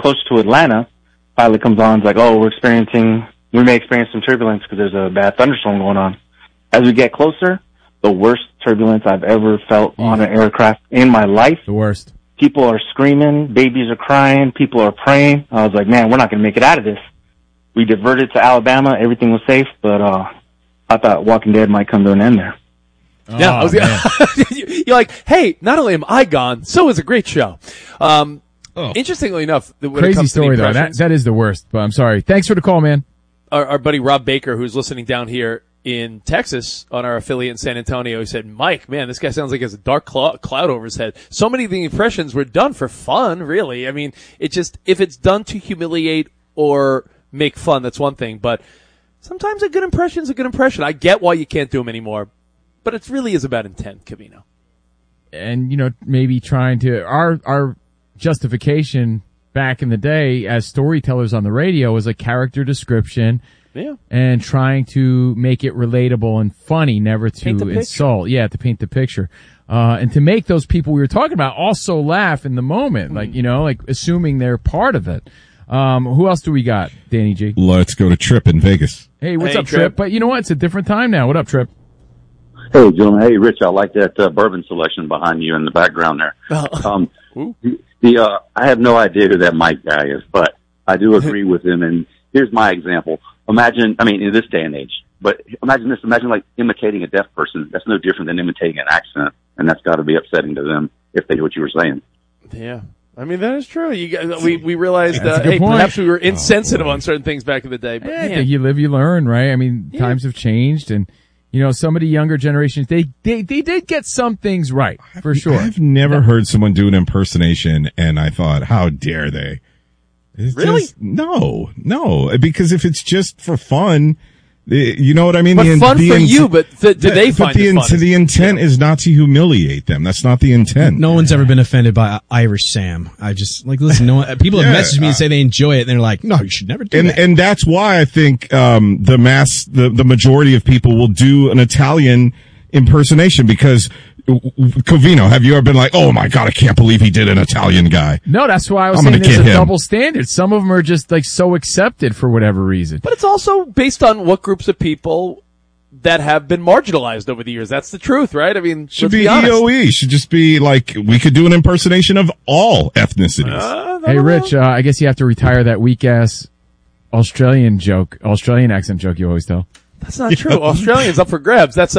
closer to Atlanta, pilot comes on, it's like, oh, we may experience some turbulence because there's a bad thunderstorm going on. As we get closer, the worst turbulence I've ever felt on an aircraft in my life. The worst. People are screaming, babies are crying, people are praying. I was like, man, we're not going to make it out of this. We diverted to Alabama, everything was safe, but I thought Walking Dead might come to an end there. Yeah, you're like, hey, not only am I gone, so is a great show. Interestingly enough, when crazy it comes story to though. That is the worst. But I'm sorry. Thanks for the call, man. Our buddy Rob Baker, who's listening down here in Texas on our affiliate in San Antonio, he said, Mike, man, this guy sounds like he has a dark cloud over his head. So many of the impressions were done for fun, really. I mean, if it's done to humiliate or make fun, that's one thing. But sometimes a good impression is a good impression. I get why you can't do them anymore, but it really is about intent, Covino. And, maybe trying to, our justification back in the day as storytellers on the radio was a character description. Yeah. And trying to make it relatable and funny, never to insult. Yeah, to paint the picture. And to make those people we were talking about also laugh in the moment. Like assuming they're part of it. Who else do we got, Danny G? Let's go to Trip in Vegas. Hey, what's up, Trip? But you know what? It's a different time now. What up, Trip? Hey, gentlemen. Hey, Rich, I like that bourbon selection behind you in the background there. I have no idea who that Mike guy is, but I do agree with him. And here's my example. Imagine, in this day and age, but imagine this. Imagine like imitating a deaf person. That's no different than imitating an accent, and that's got to be upsetting to them if they do what you were saying. Yeah. That is true. We realized, hey, perhaps we were insensitive on certain things back in the day. But I think you live, you learn, right? Times have changed, and some of the younger generations, they did get some things right, for sure. I've never heard someone do an impersonation, and I thought, how dare they? Really? No, because if it's just for fun, you know what I mean? But fun for you, but do they find it fun? The intent is not to humiliate them. That's not the intent. No one's ever been offended by Irish Sam. I just, listen, people have messaged me and say they enjoy it, and they're like, no, you should never do that. And that's why I think, the majority of people will do an Italian impersonation because Covino, have you ever been like, oh my God, I can't believe he did an Italian guy? No, that's why I was saying there's a double standard. Some of them are just so accepted for whatever reason. But it's also based on what groups of people that have been marginalized over the years. That's the truth, right? Should be EOE. Should just be like, we could do an impersonation of all ethnicities. Hey, Rich, I guess you have to retire that weak ass Australian accent joke you always tell. That's not true. Australian's up for grabs. That's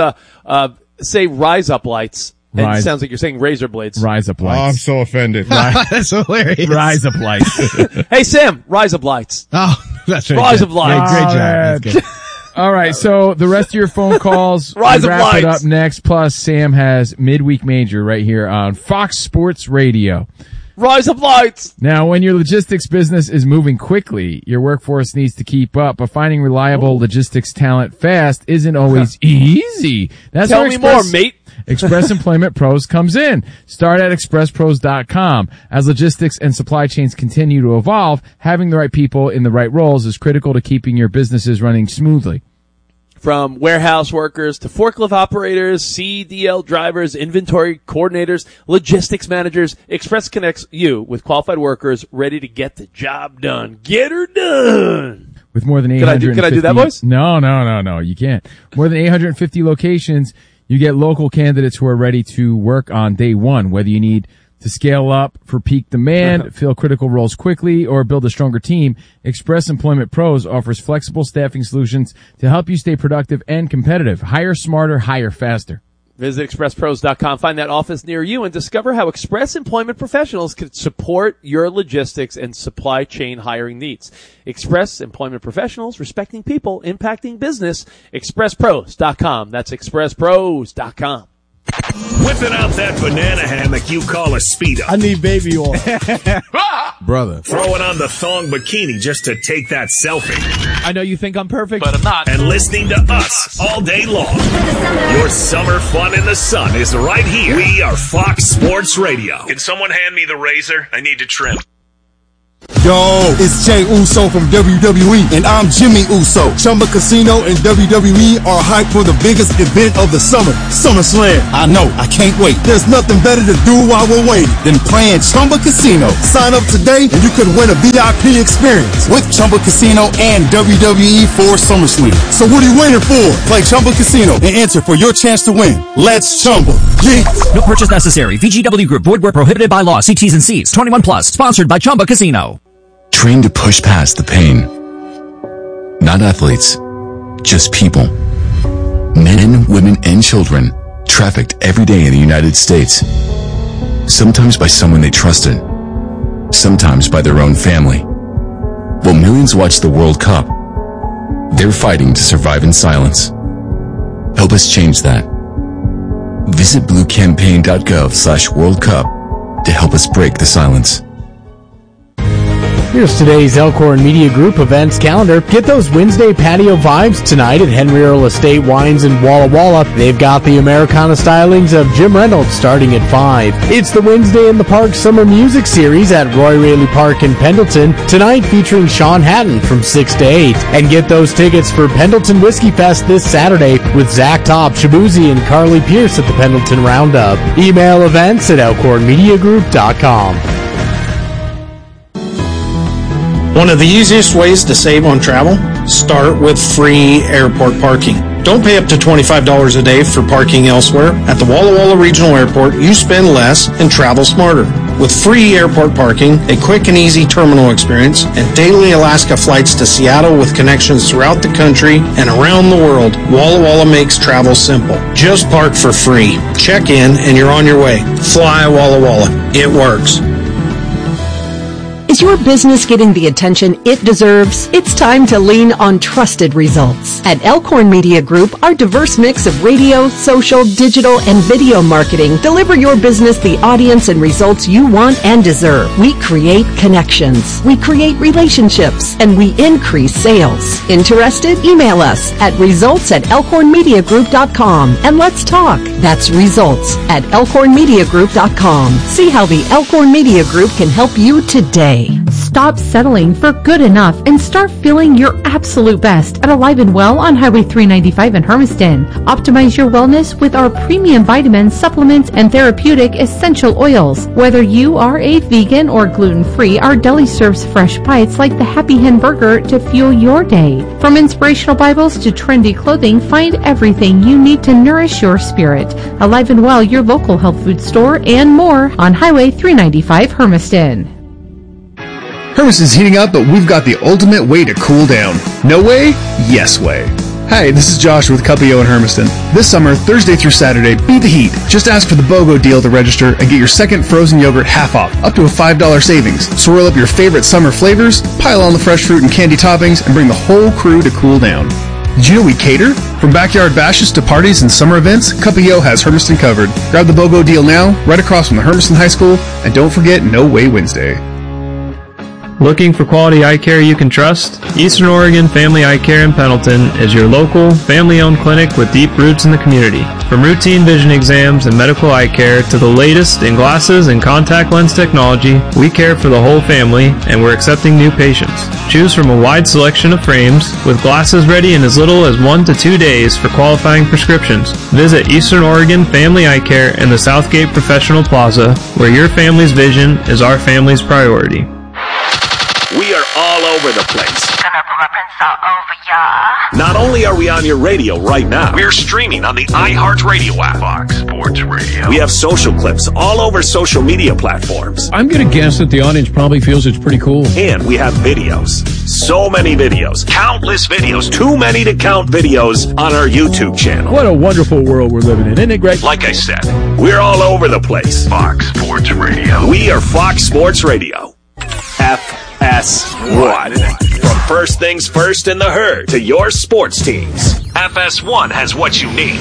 say rise up lights. And it sounds like you're saying razor blades. Rise up lights. Oh, I'm so offended. That's hilarious. Rise up lights. Hey, Sam, rise up lights. Oh, that's right. Rise up lights. Great job. That's good. All right, so the rest of your phone calls, Rise wrap up it lights. up next. Plus, Sam has Midweek Major right here on Fox Sports Radio. Rise up lights. Now, when your logistics business is moving quickly, your workforce needs to keep up, but finding reliable logistics talent fast isn't always easy. That's Tell where me more, mate. Express Employment Pros comes in. Start at expresspros.com. As logistics and supply chains continue to evolve, having the right people in the right roles is critical to keeping your businesses running smoothly. From warehouse workers to forklift operators, CDL drivers, inventory coordinators, logistics managers, Express connects you with qualified workers ready to get the job done. Get her done. With more than 850... Can I do that voice? No, you can't. More than 850 locations, you get local candidates who are ready to work on day one, whether you need to scale up for peak demand, fill critical roles quickly, or build a stronger team. Express Employment Pros offers flexible staffing solutions to help you stay productive and competitive. Hire smarter, hire faster. Visit expresspros.com, find that office near you, and discover how Express Employment Professionals can support your logistics and supply chain hiring needs. Express Employment Professionals, respecting people, impacting business. expresspros.com. That's expresspros.com. Whipping out that banana hammock you call a Speedo. I need baby oil. Brother. Throwing on the thong bikini just to take that selfie. I know you think I'm perfect, but I'm not. And listening to us all day long. Your summer fun in the sun is right here. We are Fox Sports Radio. Can someone hand me the razor? I need to trim. Yo, it's Jay Uso from WWE, and I'm Jimmy Uso. Chumba Casino and WWE are hyped for the biggest event of the summer, SummerSlam. I know, I can't wait. There's nothing better to do while we're waiting than playing Chumba Casino. Sign up today and you could win a VIP experience with Chumba Casino and WWE for SummerSlam. So what are you waiting for? Play Chumba Casino and enter for your chance to win. Let's Chumba. Yeah. No purchase necessary. VGW Group. Void where prohibited by law. See T's and C's. 21 plus. Sponsored by Chumba Casino. Trained to push past the pain. Not athletes, just people. Men, women, and children trafficked every day in the United States. Sometimes by someone they trusted. Sometimes by their own family. While millions watch the World Cup, they're fighting to survive in silence. Help us change that. Visit bluecampaign.gov/World Cup to help us break the silence. Here's today's Elkhorn Media Group events calendar. Get those Wednesday patio vibes tonight at Henry Earl Estate Wines in Walla Walla. They've got the Americana stylings of Jim Reynolds starting at 5. It's the Wednesday in the Park Summer Music Series at Roy Raley Park in Pendleton. Tonight featuring Sean Hatton from 6 to 8. And get those tickets for Pendleton Whiskey Fest this Saturday with Zach Topp, Shabuzi, and Carly Pierce at the Pendleton Roundup. Email events at elkhornmediagroup.com. One of the easiest ways to save on travel? Start with free airport parking. Don't pay up to $25 a day for parking elsewhere. At the Walla Walla Regional Airport, you spend less and travel smarter. With free airport parking, a quick and easy terminal experience, and daily Alaska flights to Seattle with connections throughout the country and around the world, Walla Walla makes travel simple. Just park for free. Check in and you're on your way. Fly Walla Walla. It works. Is your business getting the attention it deserves? It's time to lean on trusted results. At Elkhorn Media Group, our diverse mix of radio, social, digital, and video marketing deliver your business the audience and results you want and deserve. We create connections, we create relationships, and we increase sales. Interested? Email us at results@elkhornmediagroup.com and let's talk. That's results@elkhornmediagroup.com. See how the Elkhorn Media Group can help you today. Stop settling for good enough and start feeling your absolute best at Alive and Well on Highway 395 in Hermiston. Optimize your wellness with our premium vitamins, supplements, and therapeutic essential oils. Whether you are a vegan or gluten-free, our deli serves fresh bites like the Happy Hen Burger to fuel your day. From inspirational Bibles to trendy clothing, find everything you need to nourish your spirit. Alive and Well, your local health food store, and more on Highway 395 Hermiston. Hermiston's heating up, but we've got the ultimate way to cool down. No way? Yes way. Hi, this is Josh with Cuppio in Hermiston. This summer, Thursday through Saturday, beat the heat. Just ask for the BOGO deal to register and get your second frozen yogurt half off, up to a $5 savings. Swirl up your favorite summer flavors, pile on the fresh fruit and candy toppings, and bring the whole crew to cool down. Did you know we cater? From backyard bashes to parties and summer events, Cuppio has Hermiston covered. Grab the BOGO deal now, right across from the Hermiston High School, and don't forget No Way Wednesday. Looking for quality eye care you can trust? Eastern Oregon Family Eye Care in Pendleton is your local, family-owned clinic with deep roots in the community. From routine vision exams and medical eye care to the latest in glasses and contact lens technology, we care for the whole family and we're accepting new patients. Choose from a wide selection of frames with glasses ready in as little as 1 to 2 days for qualifying prescriptions. Visit Eastern Oregon Family Eye Care in the Southgate Professional Plaza, where your family's vision is our family's priority. We are all over the place. Gonna put my prints all over ya. Not only are we on your radio right now, we're streaming on the iHeartRadio app. Fox Sports Radio. We have social clips all over social media platforms. I'm gonna guess that the audience probably feels it's pretty cool. And we have videos. So many videos. Countless videos. Too many to count videos on our YouTube channel. What a wonderful world we're living in, isn't it great? Like I said, we're all over the place. Fox Sports Radio. We are Fox Sports Radio. FS1. From first things first in the herd to your sports teams, FS1 has what you need.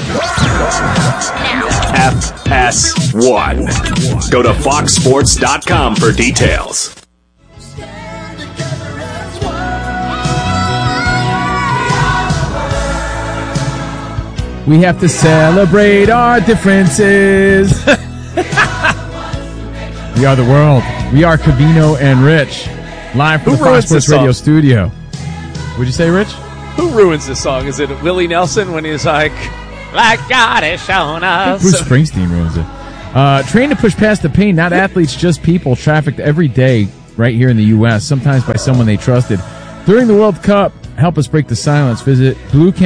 FS1. Go to foxsports.com for details. We have to celebrate our differences. We are the world. We are Covino and Rich. live from Who the ruins Fox Sports this Radio song? studio. What'd you say, Rich? Who ruins this song? Is it Willie Nelson when he's like God has shown us? Bruce Springsteen ruins it. Trained to push past the pain, not athletes, just people, trafficked every day right here in the U.S., sometimes by someone they trusted. During the World Cup, help us break the silence. Visit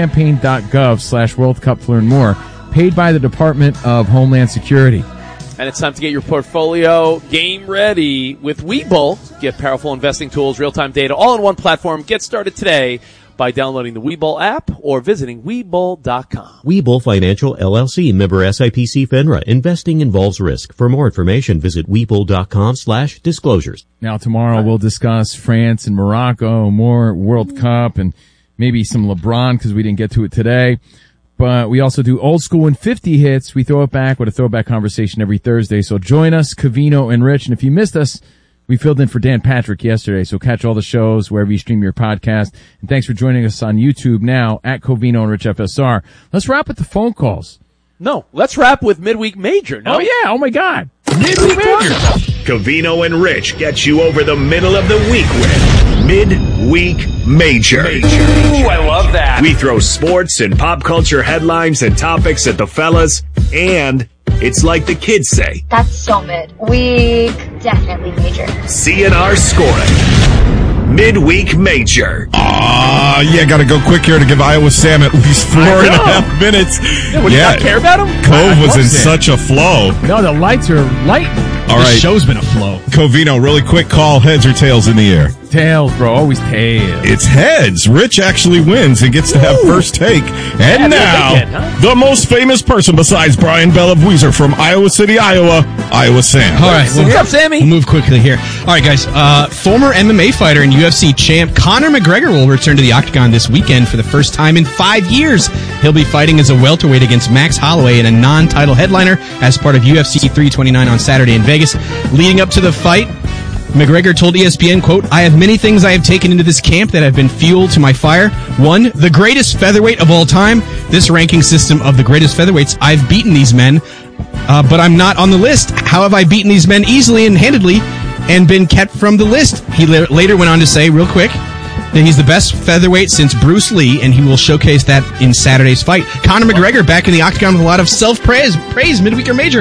bluecampaign.gov/World Cup to learn more. Paid by the Department of Homeland Security. And it's time to get your portfolio game ready with Webull. Get powerful investing tools, real-time data, all in one platform. Get started today by downloading the Webull app or visiting Webull.com. Webull Financial LLC, member SIPC FINRA. Investing involves risk. For more information, visit Webull.com/disclosures. Now tomorrow we'll discuss France and Morocco, more World Cup, and maybe some LeBron because we didn't get to it today. But we also do old school and 50 hits. We throw it back with a throwback conversation every Thursday. So join us, Covino and Rich. And if you missed us, we filled in for Dan Patrick yesterday. So catch all the shows wherever you stream your podcast. And thanks for joining us on YouTube now at Covino and Rich FSR. Let's wrap with the phone calls. No, let's wrap with Midweek Major. No? Oh yeah. Oh my God. Midweek Major. Covino and Rich get you over the middle of the week with Midweek Major. Ooh, I love that. We throw sports and pop culture headlines and topics at the fellas, and it's like the kids say. That's so mid. Week definitely major. CNR scoring. Midweek Major. Yeah, gotta go quick here to give Iowa Sam at least 4.5 minutes. Yeah, would you not care about him? Cove was in such a flow. No, the lights are light. All right. The show's been a flow. Covino, really quick call, heads or tails in the air? Tails, bro. Always tails. It's heads. Rich actually wins and gets to have first take. And now, the most famous person besides Brian Bell of Weezer from Iowa City, Iowa, Iowa Sam. All right. What's up, Sammy? We'll move quickly here. All right, guys. Former MMA fighter and UFC champ Conor McGregor will return to the Octagon this weekend for the first time in 5 years. He'll be fighting as a welterweight against Max Holloway in a non-title headliner as part of UFC 329 on Saturday in Vegas. Leading up to the fight, McGregor told ESPN, quote, "I have many things I have taken into this camp that have been fuel to my fire. One, the greatest featherweight of all time. This ranking system of the greatest featherweights, I've beaten these men, but I'm not on the list. How have I beaten these men easily and handedly and been kept from the list?" He later went on to say, real quick, that he's the best featherweight since Bruce Lee, and he will showcase that in Saturday's fight. Conor McGregor back in the Octagon with a lot of self-praise. Midweek or major?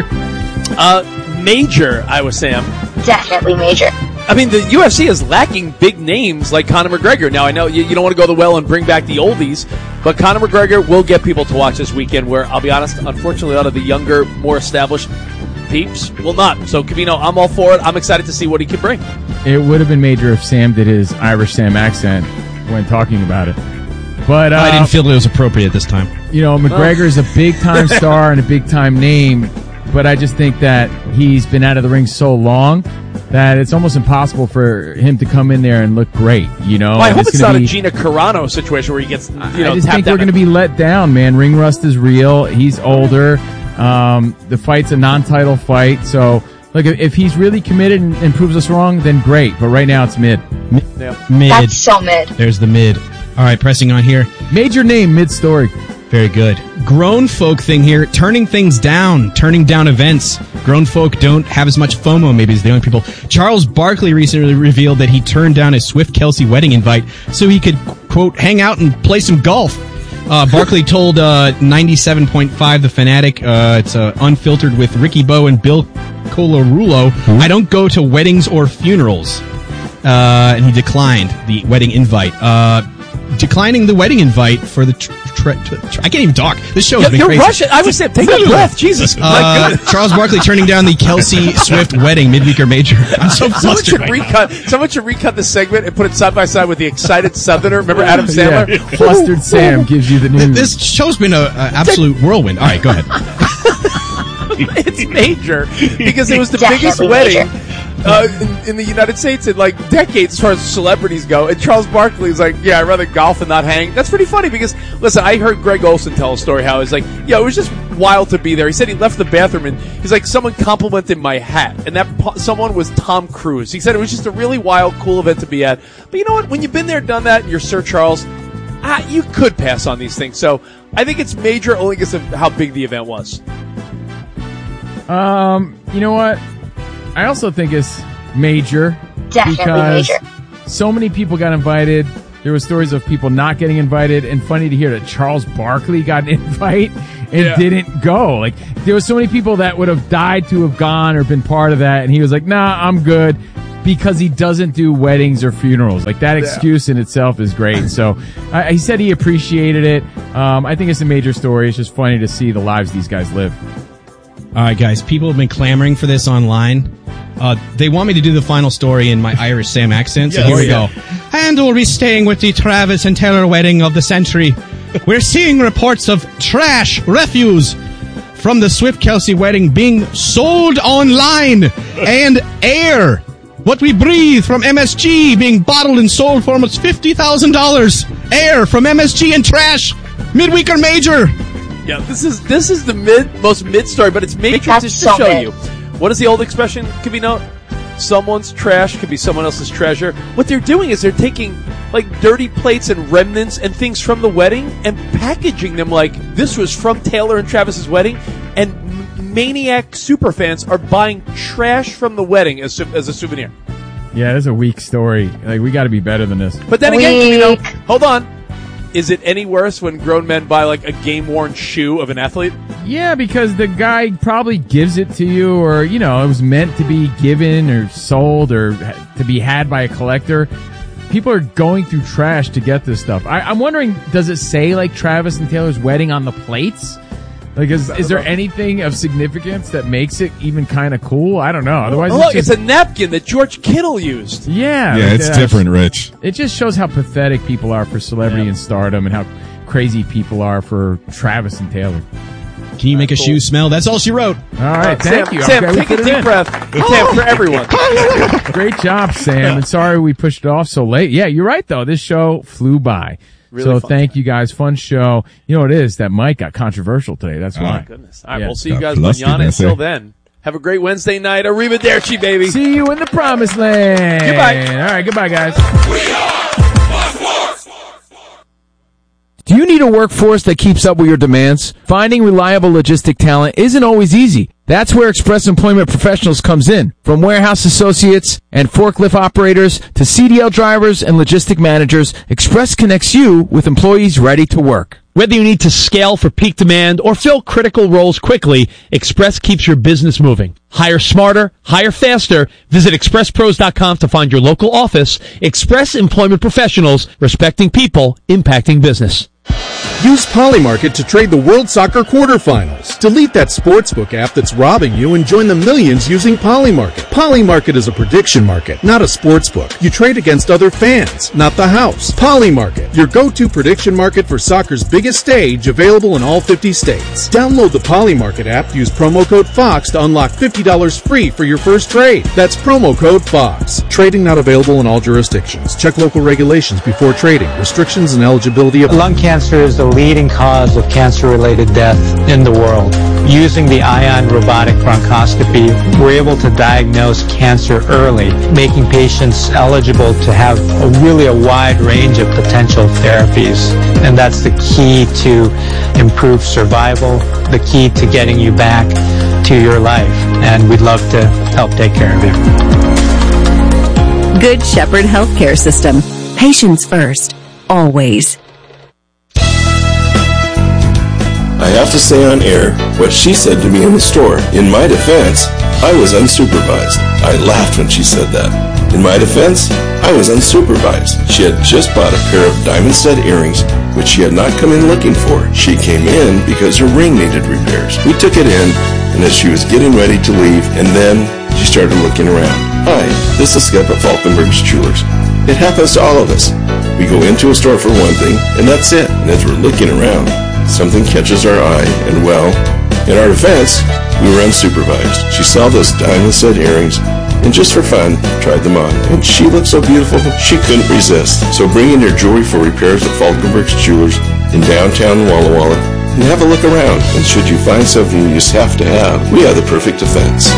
Major, Iowa Sam. Definitely major. I mean, the UFC is lacking big names like Conor McGregor. Now, I know you don't want to go the well and bring back the oldies, but Conor McGregor will get people to watch this weekend where, I'll be honest, unfortunately, a lot of the younger, more established peeps will not. So, Covino, I'm all for it. I'm excited to see what he can bring. It would have been major if Sam did his Irish Sam accent when talking about it. But I didn't feel it was appropriate this time. You know, McGregor is a big-time star and a big-time name, but I just think that he's been out of the ring so long that it's almost impossible for him to come in there and look great, you know? Well, I hope it's not a Gina Carano situation where he gets, I just think we're going to be let down, man. Ring rust is real. He's older. The fight's a non-title fight. So, look, if he's really committed and proves us wrong, then great. But right now it's mid. Yeah. Mid. That's so mid. There's the mid. All right, pressing on here. Major name, mid-story. Very good. Grown folk thing here, turning things down, turning down events. Grown folk don't have as much FOMO maybe as the young people. Charles Barkley recently revealed that he turned down a Swift Kelsey wedding invite so he could, quote, hang out and play some golf. Barkley told 97.5 The Fanatic, it's unfiltered with Ricky Bowe and Bill Colarulo, I don't go to weddings or funerals. And he declined the wedding invite. Declining the wedding invite for the I can't even talk. This show has been crazy. You're Russian. I was saying, take a breath. Jesus. My goodness. Charles Barkley turning down the Kelsey Swift wedding, midweek or major. I'm so flustered. Someone should recut this segment and put it side by side with the excited Southerner. Remember Adam Sandler? Yeah. Flustered Sam gives you the news. This show's been an absolute whirlwind. All right, go ahead. It's major because it was the biggest wedding in the United States in like decades as far as celebrities go. And Charles Barkley is like, yeah, I'd rather golf and not hang. That's pretty funny because, listen, I heard Greg Olson tell a story how it's like, yeah, it was just wild to be there. He said he left the bathroom and he's like, someone complimented my hat. And that someone was Tom Cruise. He said it was just a really wild, cool event to be at. But you know what? When you've been there, done that, and you're Sir Charles, you could pass on these things. So I think it's major only because of how big the event was. You know what? I also think it's major Definitely because major. So many people got invited. There were stories of people not getting invited, and funny to hear that Charles Barkley got an invite and didn't go. Like, there were so many people that would have died to have gone or been part of that, and he was like, nah, I'm good, because he doesn't do weddings or funerals. Like, that excuse in itself is great. So he said he appreciated it. I think it's a major story. It's just funny to see the lives these guys live. All right, guys, people have been clamoring for this online. They want me to do the final story in my Irish Sam accent, so here we go. And we'll be staying with the Travis and Taylor wedding of the century. We're seeing reports of trash, refuse from the Swift-Kelsey wedding being sold online, and air, what we breathe from MSG, being bottled and sold for almost $50,000. Air from MSG and trash, midweek or major. Yeah, this is the most mid story, but it's major just to show you. What is the old expression, Covino? Someone's trash could be someone else's treasure. What they're doing is they're taking like dirty plates and remnants and things from the wedding and packaging them like this was from Taylor and Travis's wedding, and maniac superfans are buying trash from the wedding as a souvenir. Yeah, that's a weak story. Like, we got to be better than this. But then again, Covino, hold on. Is it any worse when grown men buy like a game-worn shoe of an athlete? Yeah, because the guy probably gives it to you, or, you know, it was meant to be given or sold or to be had by a collector. People are going through trash to get this stuff. I'm wondering, does it say like Travis and Taylor's wedding on the plates? Like, is there anything of significance that makes it even kind of cool? I don't know. Otherwise, look, it's a napkin that George Kittle used. Yeah. Yeah, it's different, Rich. It just shows how pathetic people are for celebrity and stardom, and how crazy people are for Travis and Taylor. Can you make a shoe smell? That's all she wrote. All right, thank you. Sam, take a deep breath. Sam, for everyone. Great job, Sam. And sorry we pushed it off so late. Yeah, you're right, though. This show flew by. Really so thank you guys. Fun show. You know what it is? That mic got controversial today. That's why. Oh, my goodness. All right, we'll see you guys mañana. Until then, have a great Wednesday night. Arrivederci, baby. See you in the promised land. Goodbye. All right, goodbye, guys. Do you need a workforce that keeps up with your demands? Finding reliable logistic talent isn't always easy. That's where Express Employment Professionals comes in. From warehouse associates and forklift operators to CDL drivers and logistic managers, Express connects you with employees ready to work. Whether you need to scale for peak demand or fill critical roles quickly, Express keeps your business moving. Hire smarter, hire faster. Visit expresspros.com to find your local office. Express Employment Professionals, respecting people, impacting business. Use Polymarket to trade the World Soccer quarterfinals. Delete that sportsbook app that's robbing you and join the millions using Polymarket. Polymarket is a prediction market, not a sportsbook. You trade against other fans, not the house. Polymarket, your go-to prediction market for soccer's biggest stage, available in all 50 states. Download the Polymarket app, use promo code FOX to unlock $50 free for your first trade. That's promo code FOX. Trading not available in all jurisdictions. Check local regulations before trading. Restrictions and eligibility apply. Lung cancer is the leading cause of cancer-related death in the world. Using the Ion robotic bronchoscopy, we're able to diagnose cancer early, making patients eligible to have a wide range of potential therapies. And that's the key to improved survival, the key to getting you back to your life. And we'd love to help take care of you. Good Shepherd Healthcare System. Patients first. Always. I have to say on air what she said to me in the store. In my defense, I was unsupervised. I laughed when she said that. In my defense, I was unsupervised. She had just bought a pair of diamond stud earrings, which she had not come in looking for. She came in because her ring needed repairs. We took it in, and as she was getting ready to leave, and then she started looking around. Hi, this is Skip at Falkenberg's Jewelers. It happens to all of us. We go into a store for one thing, and that's it. And as we're looking around, something catches our eye, and well, in our defense, we were unsupervised. She saw those diamond stud earrings, and just for fun, tried them on. And she looked so beautiful, she couldn't resist. So bring in your jewelry for repairs at Falkenberg's Jewelers in downtown Walla Walla, and have a look around. And should you find something you just have to have, we have the perfect defense.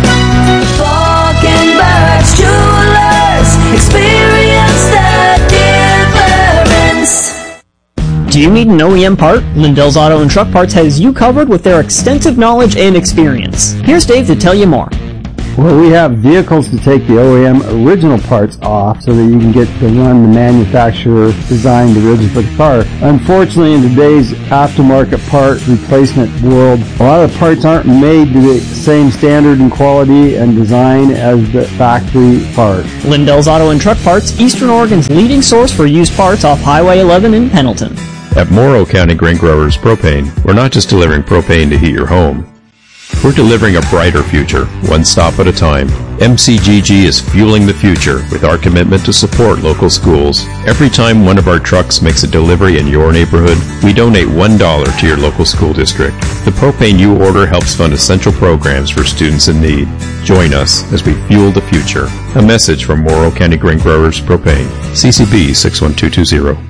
Falkenberg's Jewelers, experience the difference. Do you need an OEM part? Lindell's Auto and Truck Parts has you covered with their extensive knowledge and experience. Here's Dave to tell you more. Well, we have vehicles to take the OEM original parts off so that you can get to run the manufacturer designed originally for the car. Unfortunately, in today's aftermarket part replacement world, a lot of the parts aren't made to the same standard and quality and design as the factory part. Lindell's Auto and Truck Parts, Eastern Oregon's leading source for used parts off Highway 11 in Pendleton. At Morrow County Grain Growers Propane, we're not just delivering propane to heat your home. We're delivering a brighter future, one stop at a time. MCGG is fueling the future with our commitment to support local schools. Every time one of our trucks makes a delivery in your neighborhood, we donate $1 to your local school district. The propane you order helps fund essential programs for students in need. Join us as we fuel the future. A message from Morrow County Grain Growers Propane. CCB 61220.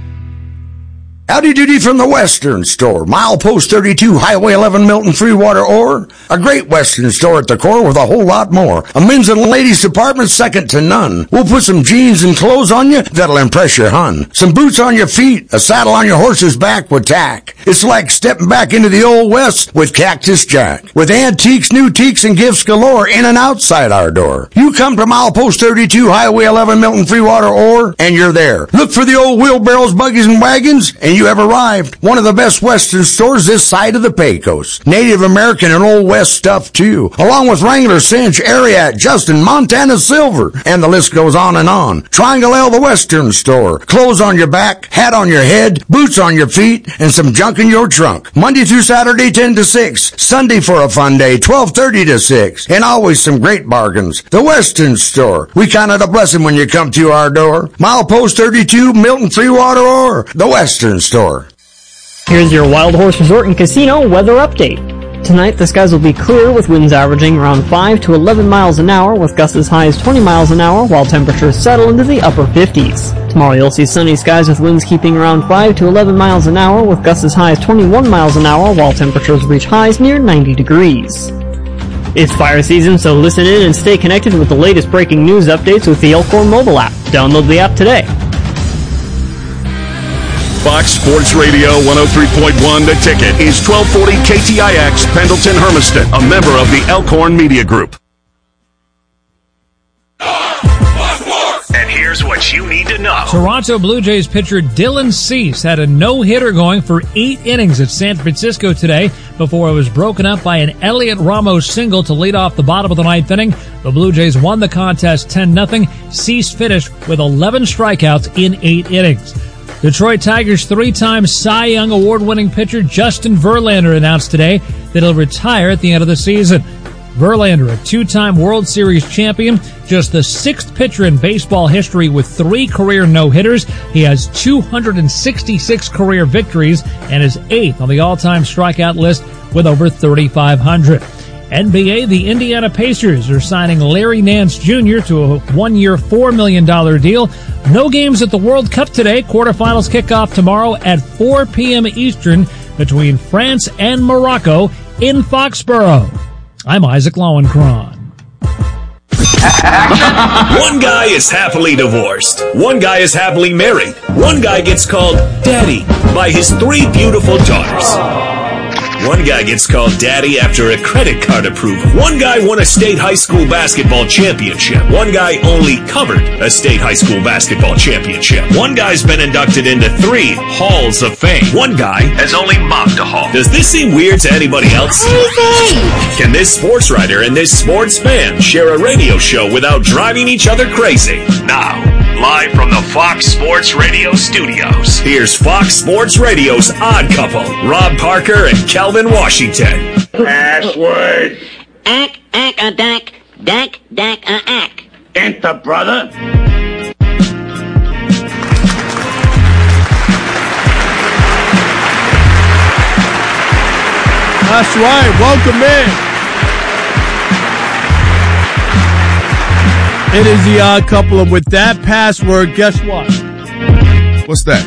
Howdy doody from the Western Store. Milepost 32, Highway 11, Milton, Freewater, Ore. A great Western store at the core with a whole lot more. A men's and ladies department second to none. We'll put some jeans and clothes on you that'll impress your hun. Some boots on your feet, a saddle on your horse's back with tack. It's like stepping back into the old West with Cactus Jack. With antiques, new teaks, and gifts galore in and outside our door. You come to Milepost 32, Highway 11, Milton, Freewater, Ore, and you're there. Look for the old wheelbarrows, buggies, and wagons, and you have arrived. One of the best Western stores this side of the Pecos. Native American and Old West stuff too. Along with Wrangler, Cinch, Ariat, Justin, Montana Silver. And the list goes on and on. Triangle L, the Western Store. Clothes on your back, hat on your head, boots on your feet, and some junk in your trunk. Monday through Saturday, 10 to 6. Sunday for a fun day, 12:30 to 6. And always some great bargains. The Western Store. We count it a blessing when you come to our door. Milepost 32, Milton, Freewater, or the Western Store. Here's your Wild Horse Resort and Casino weather update. Tonight, the skies will be clear with winds averaging around 5 to 11 miles an hour with gusts as high as 20 miles an hour while temperatures settle into the upper 50s. Tomorrow, you'll see sunny skies with winds keeping around 5 to 11 miles an hour with gusts as high as 21 miles an hour while temperatures reach highs near 90 degrees. It's fire season, so listen in and stay connected with the latest breaking news updates with the Elkhorn mobile app. Download the app today. Fox Sports Radio 103.1 The Ticket is 1240 KTIX Pendleton Hermiston, a member of the Elkhorn Media Group. And here's what you need to know. Toronto Blue Jays pitcher Dylan Cease had a no-hitter going for 8 innings at San Francisco today before it was broken up by an Elliot Ramos single to lead off the bottom of the 9th inning. The Blue Jays won the contest 10-0. Cease finished with 11 strikeouts in 8 innings. Detroit Tigers 3-time Cy Young Award-winning pitcher Justin Verlander announced today that he'll retire at the end of the season. Verlander, a 2-time World Series champion, just the 6th pitcher in baseball history with 3 career no-hitters. He has 266 career victories and is 8th on the all-time strikeout list with over 3,500. NBA, the Indiana Pacers are signing Larry Nance Jr. to a 1-year, $4 million deal. No games at the World Cup today. Quarterfinals kick off tomorrow at 4 p.m. Eastern between France and Morocco in Foxborough. I'm Isaac Lowenkron. One guy is happily divorced. One guy is happily married. One guy gets called Daddy by his 3 beautiful daughters. One guy gets called Daddy after a credit card approval. One guy won a state high school basketball championship. One guy only covered a state high school basketball championship. One guy's been inducted into 3 halls of fame. One guy has only mopped a hall. Does this seem weird to anybody else? Can this sports writer and this sports fan share a radio show without driving each other crazy? Now, live from the Fox Sports Radio studios, here's Fox Sports Radio's odd couple, Rob Parker and Kelvin Washington. Password. Ack, ack. Enter, brother. That's right. Welcome in. It is the odd couple, and with that password, guess what? What's that?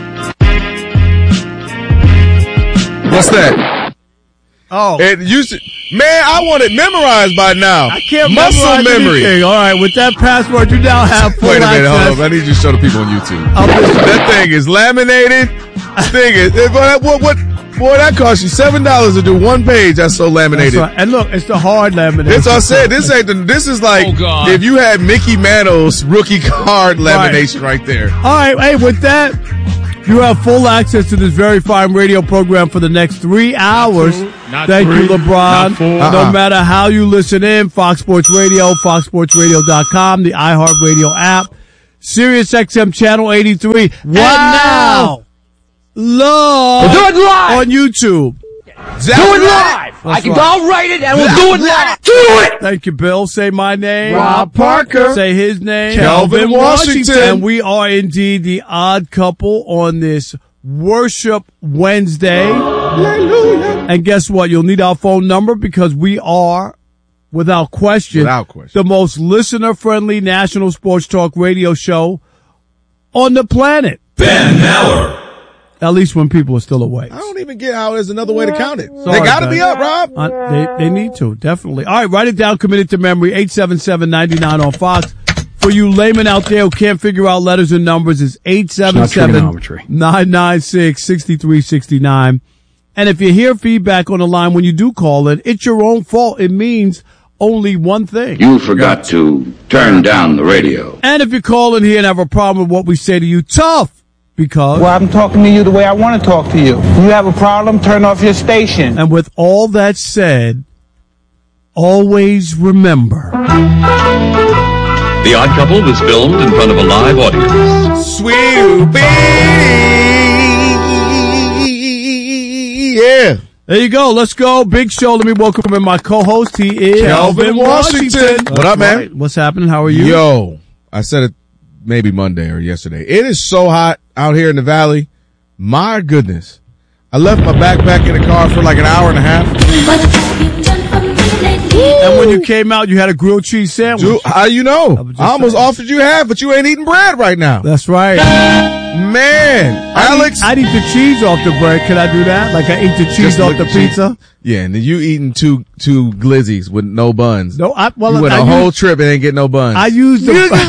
What's that? Oh. It used to, man, I want it memorized by now. I can't Muscle memorize memory. anything. All right, with that password, you now have full Wait a minute, access. hold up. I need you to show the people on YouTube. That thing is laminated. What? Boy, that cost you $7 to do one page. That's so laminated. That's right. And look, it's the hard lamination. That's what I said. This is like if you had Mickey Mantle's rookie card lamination right there. All right, hey, with that, you have full access to this very fine radio program for the next 3 hours. Thank you, LeBron. No matter how you listen in, Fox Sports Radio, foxsportsradio.com, the iHeartRadio app, Sirius XM Channel 83. Wow. And now, we'll do it live on YouTube. Do it live. I'll write it and we'll do it live. Do it. Thank you, Bill. Say my name. Rob Parker. Say his name. Kelvin Washington. And we are indeed the odd couple on this Worship Wednesday. Hallelujah. And guess what? You'll need our phone number because we are, without question, the most listener-friendly national sports talk radio show on the planet. Ben Maller. At least when people are still awake. I don't even get how there's another way to count it. They got to be up, Rob. They need to, definitely. All right, write it down, commit it to memory, 877-99 on Fox. For you laymen out there who can't figure out letters and numbers, it's 877-996-6369. And if you hear feedback on the line when you do call it, it's your own fault. It means only one thing. You forgot to turn down the radio. And if you call in here and have a problem with what we say to you, tough. Because well, I'm talking to you the way I want to talk to you. You have a problem, turn off your station. And with all that said, always remember. The Odd Couple was filmed in front of a live audience. Sweet yeah. There you go. Let's go. Big show. Let me welcome in my co-host. He is Kelvin Washington. What up, man? Right. What's happening? How are you? Yo, I said it maybe Monday or yesterday. It is so hot out here in the valley. My goodness. I left my backpack in the car for like an hour and a half. And when you came out, you had a grilled cheese sandwich. Dude, how you know? I almost offered you half, but you ain't eating bread right now. That's right. Man, Alex. I'd eat the cheese off the bread. Can I do that? Like I eat the cheese off the pizza? Yeah, and then you eating two glizzies with no buns. No, you went a whole trip and ain't get no buns. I used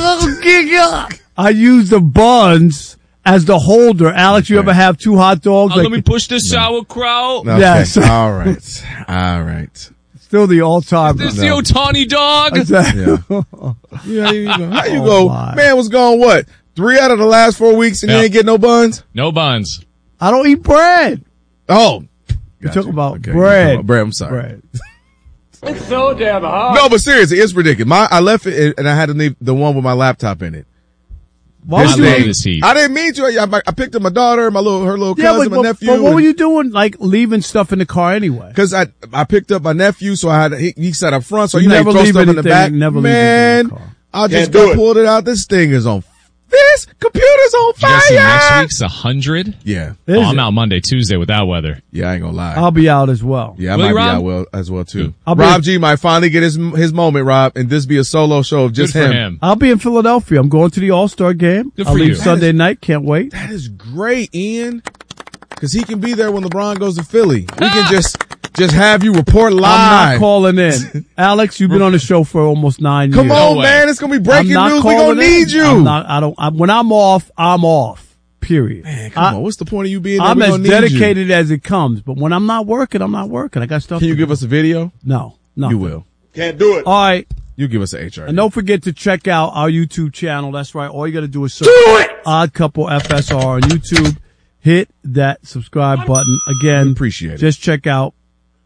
the buns as the holder. Alex, you ever have 2 hot dogs? Let me push the sauerkraut. Okay. Yes. All right. Still the all-time. Is this the Otani dog? Exactly. Yeah. How you go? Man was gone, what? 3 out of the last 4 weeks and you ain't get no buns? No buns. I don't eat bread. Oh. You talk about bread. Bread, I'm sorry. Bread. It's so damn hot. No, but seriously, it's ridiculous. I left it and I had to leave the one with my laptop in it. Why would you leave this heat? I didn't mean to. I picked up my daughter, her little cousin, my nephew. But what were you doing, like leaving stuff in the car anyway? Because I picked up my nephew, so he sat up front, so you never throw stuff in the back. Man, I just pulled it out. This thing is on. This computer's on fire. You guys see next week's 100? Yeah. I'm out Monday, Tuesday with that weather. Yeah, I ain't gonna lie. I'll be out as well. Yeah, I might be out as well too. Rob G might finally get his moment, Rob, and this be a solo show of just him. I'll be in Philadelphia. I'm going to the All-Star game. Good for I'll leave you. Sunday night. Can't wait. That is great, Ian. Because he can be there when LeBron goes to Philly. We can just have you report live. I'm not calling in. Alex, you've been on the show for almost 9 years. Come on, man. It's going to be breaking news. We're going to need you. When I'm off, I'm off. Period. Man, come on. What's the point of you being there? I'm as dedicated as it comes. But when I'm not working, I'm not working. I got stuff Can you give us a video? No. You will. Can't do it. All right. You give us an HR. And don't forget to check out our YouTube channel. That's right. All you got to do is search Odd Couple FSR on YouTube. Hit that subscribe button. Again, appreciate it. Just check out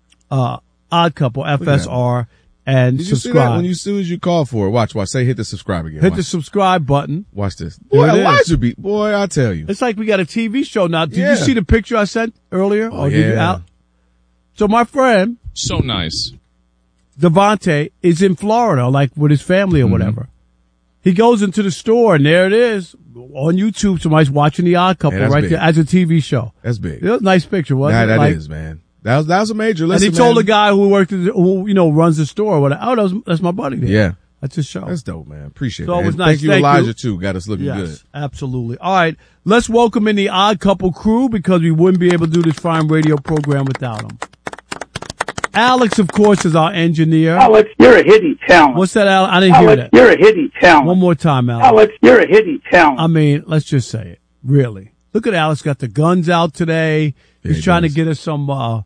Odd Couple FSR and Did subscribe. You see that? As soon as you call for it, watch. Say hit the subscribe again. Hit the subscribe button. Watch this. Boy, I tell you. It's like we got a TV show now. Did you see the picture I sent earlier? Oh, yeah. So my friend. So nice. Devontae is in Florida, like with his family or whatever. He goes into the store and there it is on YouTube. Somebody's watching The Odd Couple right there as a TV show. That's big. It was a nice picture, wasn't it? That is, man. That was a major listen. And he told the guy who runs the store or whatever. That's my buddy there. Yeah. That's his show. That's dope, man. Appreciate it. So it was nice. Thank you, Elijah, too. Got us looking good. Absolutely. All right. Let's welcome in the Odd Couple crew because we wouldn't be able to do this fine radio program without them. Alex, of course, is our engineer. Alex, you're a hidden talent. What's that, Alex? I didn't hear that. You're a hidden talent. One more time, Alex. Alex, you're a hidden talent. I mean, let's just say it. Really. Look at Alex got the guns out today. He's trying to get us some more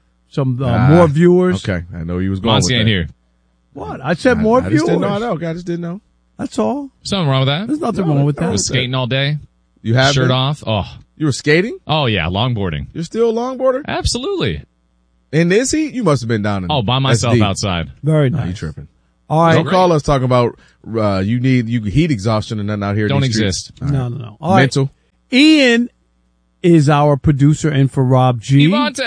viewers. Okay, I know he was going with that. Here. What? I said more I viewers. Just didn't know. I just didn't know. That's all. Something wrong with that? There's nothing wrong with that. I was skating all day. You have shirt been? off. Oh, you were skating? Oh yeah, longboarding. You're still a longboarder? Absolutely. In this heat, you must have been down in. By myself outside. Very nice. You tripping? All right. Don't call us talking about you heat exhaustion and nothing out here. Don't exist. No. All Mental. Right. Ian is our producer in for Rob G.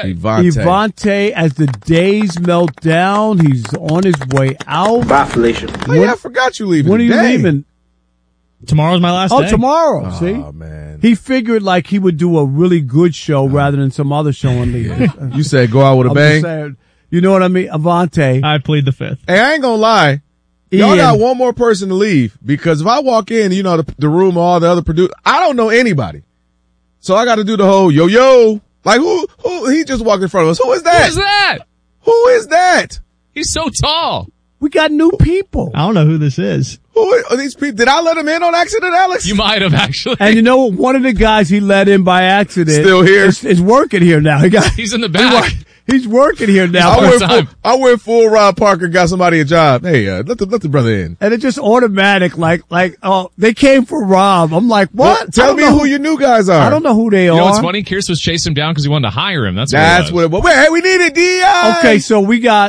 Ivante, as the days melt down, he's on his way out. Bye, Felicia. Oh, yeah, I forgot you leaving. When are you leaving? Tomorrow's my last day. Oh, tomorrow. See? Oh, man. He figured like he would do a really good show rather than some other show and leave. You said go out with a I'm bang? just saying, you know what I mean? Ivante. I plead the fifth. Hey, I ain't gonna lie. Y'all got one more person to leave because if I walk in, the room, all the other producers, I don't know anybody. So I got to do the whole yo. Like who, he just walked in front of us. Who is that? Who is that? Who is that? He's so tall. We got new people. I don't know who this is. Who are these people? Did I let him in on accident, Alex? You might have actually. And you know, one of the guys he let in by accident still here is working here now. He's in the back. He's working here now. I went full Rob Parker, got somebody a job. Hey, let the brother in. And it's just automatic, like, oh, they came for Rob. I'm like, what? Well, tell me who your new guys are. I don't know who they are. You know what's funny? Kearse was chasing him down because he wanted to hire him. That's what it was. Hey, we need a DI. Okay, so we got,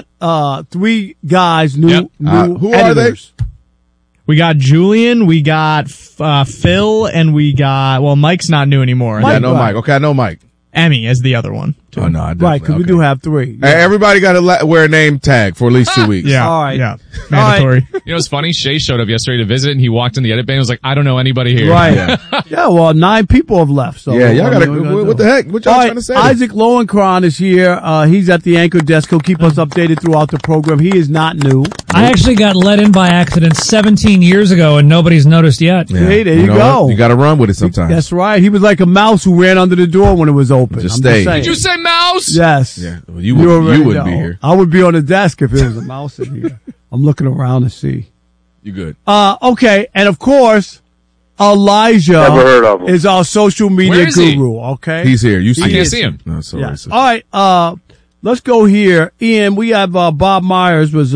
3 guys, new who editors. are they? We got Julian, we got Phil, and we got, Mike's not new anymore. I know Mike. Okay, I know Mike. Emmy as the other one. Oh, no, right, because we do have 3. Hey, everybody got to wear a name tag for at least 2 weeks. Yeah. All right. Yeah. Mandatory. You know what's funny? Shay showed up yesterday to visit, and he walked in the edit bay and was like, I don't know anybody here. Right. Yeah, well, 9 people have left. So yeah, y'all got to, what the heck? What y'all trying to say? Isaac Lowenkron is here. He's at the anchor desk. He'll keep us updated throughout the program. He is not new. I actually got let in by accident 17 years ago, and nobody's noticed yet. Yeah. Hey, there you go. What? You got to run with it sometimes. That's right. He was like a mouse who ran under the door when it was open. Just stay. Did you say mouse? Yes. Yeah. Well, you wouldn't be here. I would be on the desk if it was a mouse in here. I'm looking around to see. You good. Okay. And of course, Elijah Never heard of him. is our social media guru. Okay. He's here. You see I can't see him. No, so yes. All right. Let's go here. Ian, we have, Bob Myers was,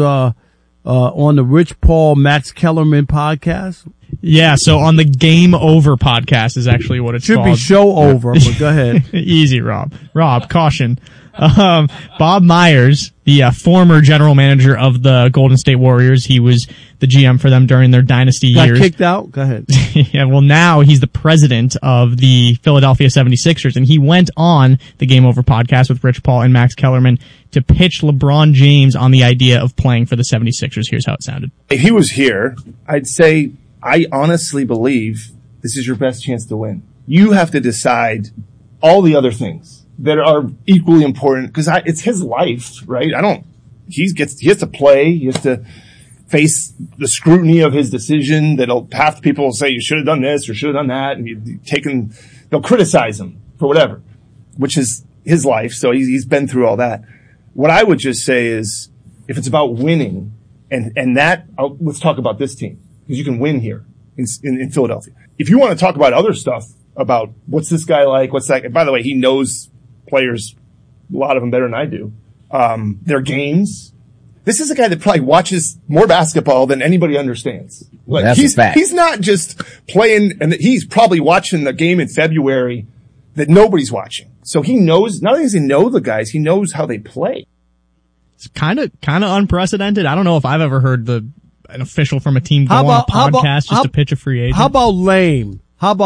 on the Rich Paul, Max Kellerman podcast. Yeah, so on the Game Over podcast is actually what it's Should called. be show over, but go ahead. Easy, Rob. Rob, caution. Bob Myers, the former general manager of the Golden State Warriors, he was the GM for them during their dynasty years. Got kicked out? Go ahead. Yeah, well, now he's the president of the Philadelphia 76ers, and he went on the Game Over podcast with Rich Paul and Max Kellerman to pitch LeBron James on the idea of playing for the 76ers. Here's how it sounded. If he was here, I'd say I honestly believe this is your best chance to win. You have to decide all the other things that are equally important because it's his life, right? He has to play. He has to face the scrutiny of his decision that'll half people will say you should have done this or should have done that. And they'll criticize him for whatever, which is his life. So he's been through all that. What I would just say is if it's about winning and that, let's talk about this team because you can win here in Philadelphia. If you want to talk about other stuff about what's this guy like, what's that, and by the way, he knows players, a lot of them better than I do, their games. This is a guy that probably watches more basketball than anybody understands. Like, That's a fact. He's not just playing, and he's probably watching the game in February that nobody's watching. So he knows, not only does he know the guys, he knows how they play. It's kind of unprecedented. I don't know if I've ever heard an official from a team go on a podcast just to pitch a free agent. How about lame?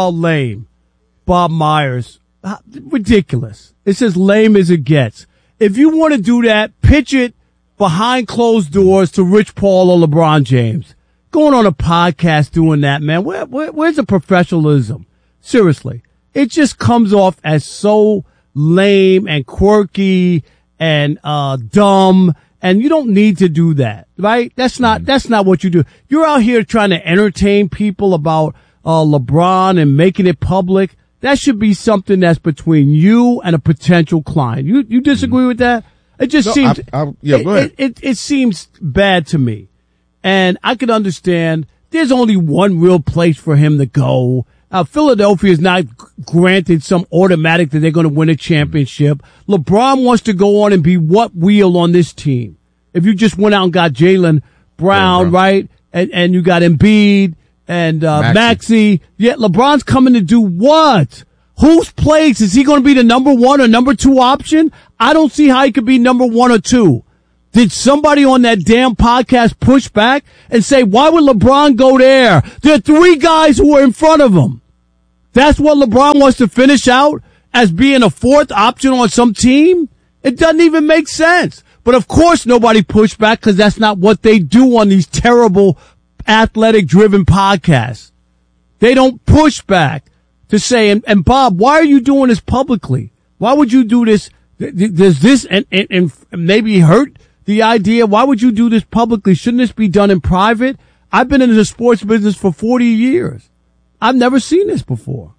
Bob Myers. Ridiculous. It's as lame as it gets. If you want to do that, pitch it behind closed doors to Rich Paul or LeBron James. Going on a podcast doing that, man. Where's the professionalism? Seriously. It just comes off as so lame and quirky and dumb, and you don't need to do that, right? That's not what you do. You're out here trying to entertain people about LeBron and making it public. That should be something that's between you and a potential client. You disagree with that? It just seems go ahead. It seems bad to me. And I can understand there's only one real place for him to go, Philadelphia is not granted some automatic that they're going to win a championship. LeBron wants to go on and be what wheel on this team? If you just went out and got Jaylen Brown, right? And you got Embiid and Maxey. Yeah, LeBron's coming to do what? Whose place? Is he going to be the number 1 or number 2 option? I don't see how he could be number 1 or 2. Did somebody on that damn podcast push back and say, why would LeBron go there? There are 3 guys who are in front of him. That's what LeBron wants to finish out as being a 4th option on some team? It doesn't even make sense. But of course nobody pushed back because that's not what they do on these terrible athletic-driven podcasts. They don't push back to say, and Bob, why are you doing this publicly? Why would you do this? Does this and maybe hurt the idea? Why would you do this publicly? Shouldn't this be done in private? I've been in the sports business for 40 years. I've never seen this before.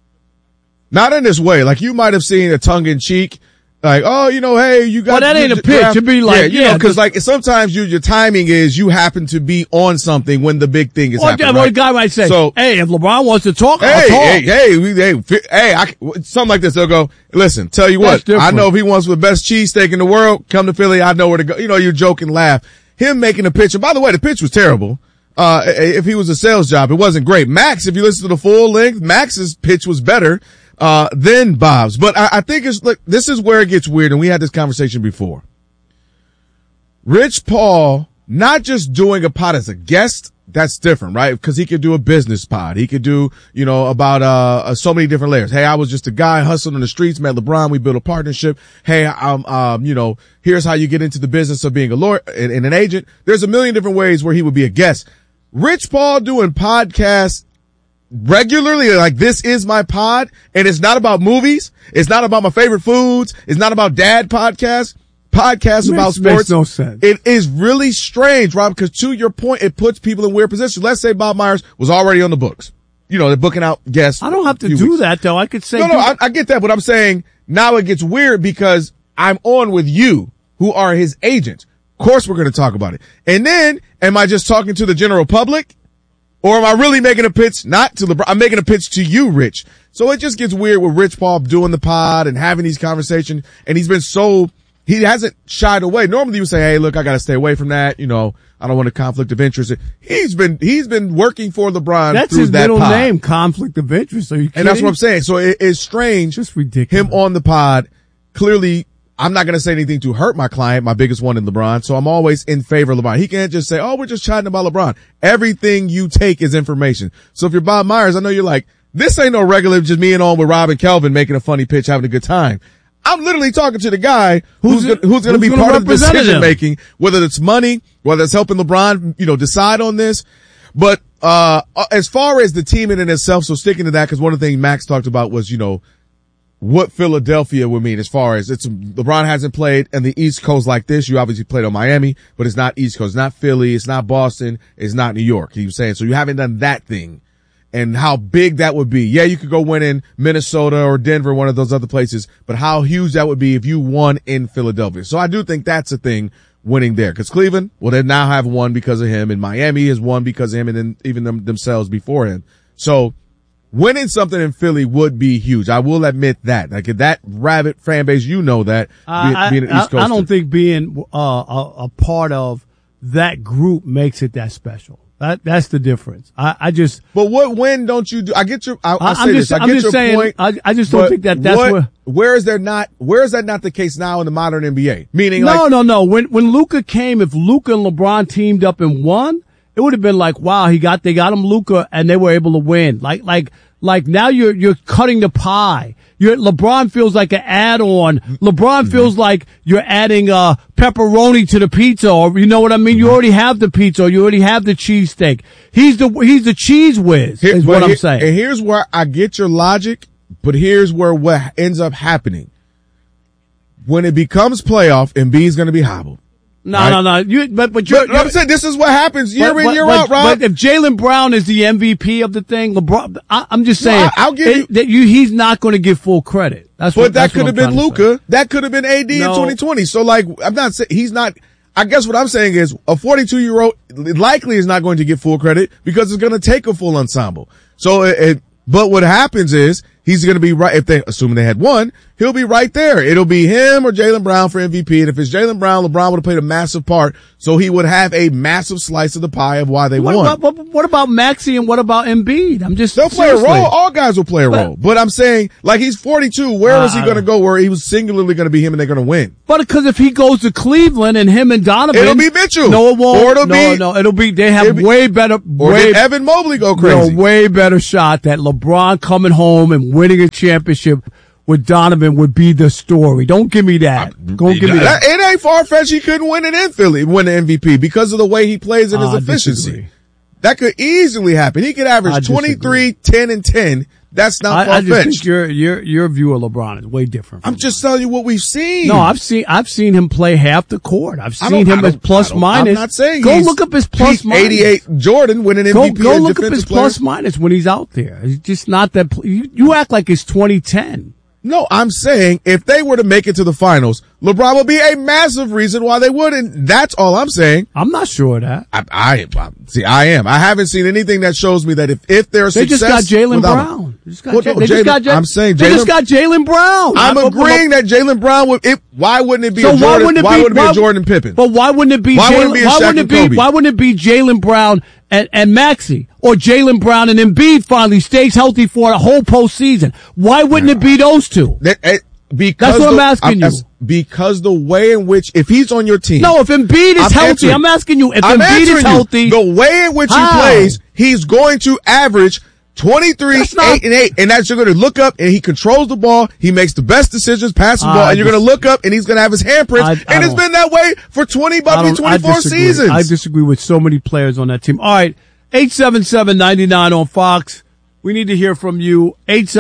Not in this way. Like you might have seen a tongue-in-cheek, like, oh, hey, you got. Well, that ain't a pitch. It'd be like, because like sometimes your timing is you happen to be on something when the big thing is happening. Or a guy might say, hey, if LeBron wants to talk, I'll talk. Hey, something like this. They'll go, listen, tell you what, I know if he wants the best cheesesteak in the world, come to Philly, I know where to go. You joke and laugh. Him making a pitch, and by the way, the pitch was terrible. If he was a sales job, it wasn't great. Max, if you listen to the full length, Max's pitch was better than Bob's. But I think this is where it gets weird, and we had this conversation before. Rich Paul, not just doing a pod as a guest, that's different, right? Because he could do a business pod. He could do, about so many different layers. Hey, I was just a guy hustling in the streets, met LeBron, we built a partnership. Hey, here's how you get into the business of being a lawyer and an agent. There's a million different ways where he would be a guest. Rich Paul doing podcasts regularly, like this is my pod, and it's not about movies, it's not about my favorite foods, it's not about dad podcasts about sports. Makes no sense. It is really strange, Rob, because to your point, it puts people in weird positions. Let's say Bob Myers was already on the books. They're booking out guests. I don't have to do that though. I could say I get that, but I'm saying now it gets weird because I'm on with you, who are his agents. Of course we're going to talk about it. And then, am I just talking to the general public? Or am I really making a pitch not to LeBron? I'm making a pitch to you, Rich. So it just gets weird with Rich Paul doing the pod and having these conversations. And he hasn't shied away. Normally you would say, hey, look, I got to stay away from that. I don't want a conflict of interest. He's been working for LeBron. That's through his that middle pod. name, conflict of interest. Are you kidding? And that's what I'm saying. So it is strange. Just ridiculous. Him on the pod. Clearly, I'm not going to say anything to hurt my client, my biggest one in LeBron. So I'm always in favor of LeBron. He can't just say, oh, we're just chatting about LeBron. Everything you take is information. So if you're Bob Myers, I know you're like, this ain't no regular, just me and on with Rob and Kelvin making a funny pitch, having a good time. I'm literally talking to the guy who's going to be part of the decision making, whether it's money, whether it's helping LeBron, decide on this. But, as far as the team in itself, so sticking to that, because one of the things Max talked about was, what Philadelphia would mean as far as LeBron hasn't played in the East Coast like this. You obviously played on Miami, but it's not East Coast. It's not Philly. It's not Boston. It's not New York. He was saying, so you haven't done that thing and how big that would be. Yeah, you could go win in Minnesota or Denver, one of those other places, but how huge that would be if you won in Philadelphia. So I do think that's a thing, winning there. Cause Cleveland, well, they now have won because of him, and Miami has won because of him, and then even themselves before him. So winning something in Philly would be huge. I will admit that. Like that rabid fan base, being an East Coaster. I don't think being a part of that group makes it that special. That's the difference. But what win don't you do? I get your. I get your point. I just don't think that's where is that not the case now in the modern NBA? Meaning, no. When Luka came, if Luka and LeBron teamed up and won, it would have been like, wow, they got him Luka and they were able to win. Like now you're cutting the pie. LeBron feels like an add-on. LeBron feels like you're adding pepperoni to the pizza, or you know what I mean? You already have the pizza, or you already have the cheesesteak. He's the cheese whiz, is what I'm saying. And here's where I get your logic, but here's where what ends up happening. When it becomes playoff, Embiid's gonna be hobbled. No. But I'm saying this is what happens year in, year out, Rob. But if Jaylen Brown is the MVP of the thing, LeBron, I'm just saying, I'll give he's not going to get full credit. That could have been Luka. That could have been AD in 2020. So I'm not saying he's not. I guess what I'm saying is a 42-year-old likely is not going to get full credit because it's going to take a full ensemble. So But what happens is he's going to be right. If they, assuming they had won, he'll be right there. It'll be him or Jaylen Brown for MVP. And if it's Jaylen Brown, LeBron would have played a massive part. So he would have a massive slice of the pie of why they won. What about Maxey and what about Embiid? They'll play a role. All guys will play a role. But I'm saying, like, he's 42. Where is he going to go where he was singularly going to be him and they're going to win? But because if he goes to Cleveland and him and Donovan, it'll be Mitchell. No, it won't. Or it'll be, they have way better. Or did Evan Mobley go crazy? Way better shot that LeBron coming home and winning a championship with Donovan would be the story. Don't give me that. Don't give me that. It ain't far-fetched. He couldn't win it in Philly, win the MVP because of the way he plays and his efficiency. Disagree. That could easily happen. He could average 23, 10, and 10. That's not far-fetched. I just think your view of LeBron is way different. I'm just telling you what we've seen. No, I've seen him play half the court. I've seen him as plus minus. I'm not saying go look up his plus minus. 88 Jordan winning MVP. Go look up his plus minus when he's out there. He's just not that. You act like it's 2010. No, I'm saying if they were to make it to the finals, LeBron would be a massive reason why they wouldn't. That's all I'm saying. I'm not sure of that. I am. I haven't seen anything that shows me that if there's they success. They just got Jaylen Brown. I'm saying they just got Jaylen Brown. I'm agreeing that Jaylen Brown why wouldn't it be a Jordan? Why wouldn't it be a Jordan Pippen? But why wouldn't it be Why wouldn't it be Jaylen Brown and Maxey? Or Jaylen Brown and Embiid finally stays healthy for a whole postseason. Why wouldn't it be those two? That's what I'm asking you. Because the way in which, if he's on your team. No, if Embiid is healthy, I'm asking you, if Embiid is healthy. The way in which he plays, he's going to average 23, 8, and 8. And that's, you're going to look up and he controls the ball. He makes the best decisions, passing the ball. And you're going to look up and he's going to have his handprints. And it's been that way for 24 seasons. I disagree with so many players on that team. All right. 877-99 on Fox. We need to hear from you.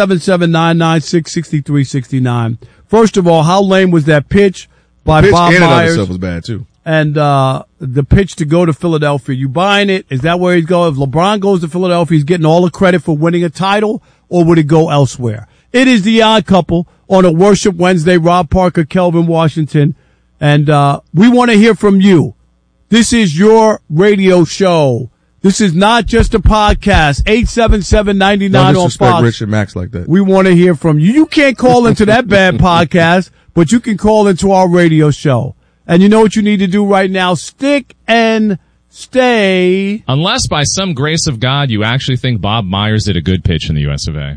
877-996-6369. First of all, how lame was that pitch by Bob Myers? Itself was bad too. And the pitch to go to Philadelphia. You buying it? Is that where he's going? If LeBron goes to Philadelphia, he's getting all the credit for winning a title, or would it go elsewhere? It is the Odd Couple on a Worship Wednesday. Rob Parker, Kelvin Washington. And we want to hear from you. This is your radio show. This is not just a podcast. 877-99 on Fox. Rich and Max like that. We want to hear from you. You can't call into that bad podcast, but you can call into our radio show. And you know what you need to do right now? Stick and stay. Unless by some grace of God you actually think Bob Myers did a good pitch in the US of A.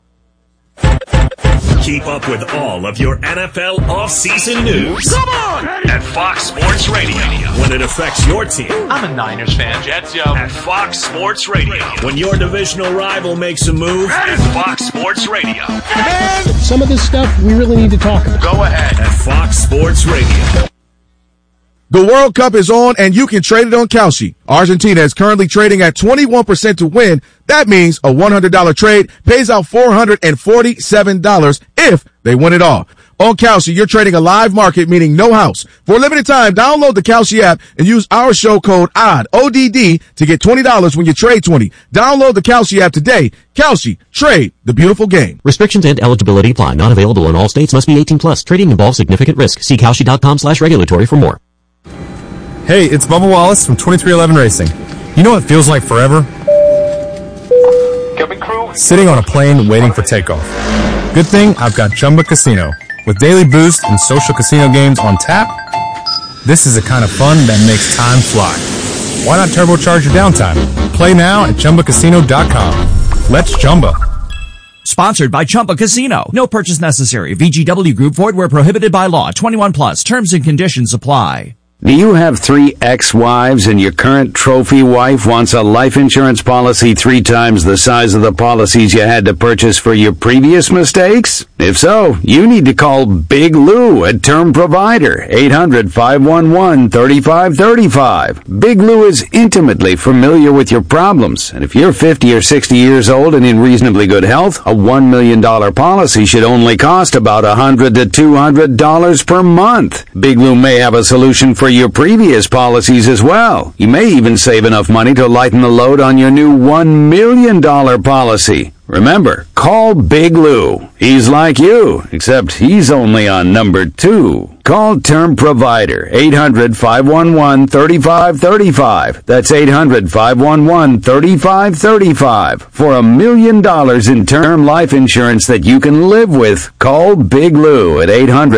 Keep up with all of your NFL offseason news. Come on! At Fox Sports Radio. When it affects your team. I'm a Niners fan. Jets, yo. At Fox Sports Radio. When your divisional rival makes a move. At Fox Sports Radio. Man, some of this stuff we really need to talk about. Go ahead. At Fox Sports Radio. The World Cup is on, and you can trade it on Kalshi. Argentina is currently trading at 21% to win. That means a $100 trade pays out $447 if they win it all. On Kalshi, you're trading a live market, meaning no house. For a limited time, download the Kalshi app and use our show code ODD, ODD, to get $20 when you trade 20. Download the Kalshi app today. Kalshi, trade the beautiful game. Restrictions and eligibility apply. Not available in all states. Must be 18 plus. Trading involves significant risk. See Kalshi.com/regulatory for more. Hey, it's Bubba Wallace from 2311 Racing. You know what feels like forever? Sitting on a plane waiting for takeoff. Good thing I've got Chumba Casino. With daily boost and social casino games on tap, this is the kind of fun that makes time fly. Why not turbocharge your downtime? Play now at ChumbaCasino.com. Let's Chumba. Sponsored by Chumba Casino. No purchase necessary. VGW Group. Void where prohibited by law. 21 plus. Terms and conditions apply. Do you have 3 ex-wives and your current trophy wife wants a life insurance policy 3 times the size of the policies you had to purchase for your previous mistakes? If so, you need to call Big Lou at Term Provider, 800-511-3535. Big Lou is intimately familiar with your problems, and if you're 50 or 60 years old and in reasonably good health, a $1 million policy should only cost about $100 to $200 per month. Big Lou may have a solution for your previous policies as well. You may even save enough money to lighten the load on your new $1 million policy. Remember, call Big Lou. He's like you, except he's only on number 2. Call Term Provider, 800-511-3535. That's 800-511-3535. For $1 million in term life insurance that you can live with, call Big Lou at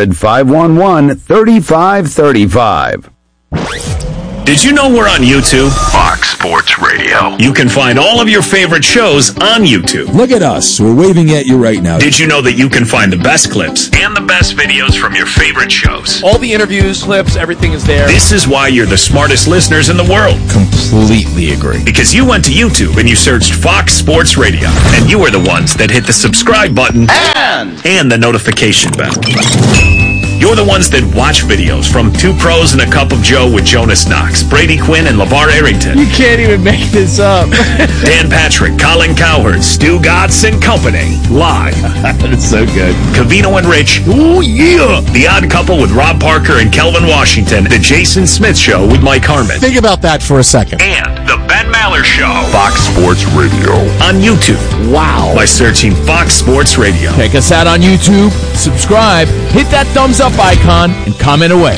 800-511-3535. Did you know we're on YouTube? Fox Sports Radio. You can find all of your favorite shows on YouTube. Look at us. We're waving at you right now. Did you know that you can find the best clips and the best videos from your favorite shows? All the interviews, clips, everything is there. This is why you're the smartest listeners in the world. Completely agree. Because you went to YouTube and you searched Fox Sports Radio. And you were the ones that hit the subscribe button and the notification bell. You're the ones that watch videos from Two Pros and a Cup of Joe with Jonas Knox, Brady Quinn, and LeVar Arrington. You can't even make this up. Dan Patrick, Colin Cowherd, Stu Gatz, and company. Live. That's so good. Covino and Rich. Ooh, yeah. The Odd Couple with Rob Parker and Kelvin Washington. The Jason Smith Show with Mike Harmon. Think about that for a second. And The Ben Maller Show. Fox Sports Radio. On YouTube. Wow. By searching Fox Sports Radio. Check us out on YouTube. Subscribe. Hit that thumbs up icon and comment away.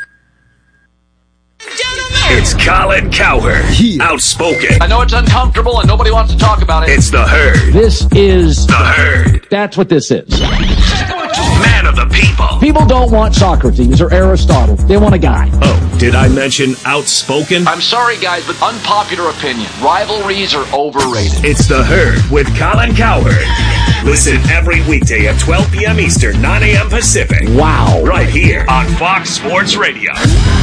It's Colin Cowherd. Outspoken. I know it's uncomfortable and nobody wants to talk about it. It's the Herd. This is the Herd. That's what this is. Man of the people. People don't want Socrates or Aristotle. They want a guy. Oh, did I mention outspoken? I'm sorry, guys, but unpopular opinion. Rivalries are overrated. It's the Herd with Colin Cowherd. Listen every weekday at 12 p.m. Eastern, 9 a.m. Pacific. Wow. Right here on Fox Sports Radio.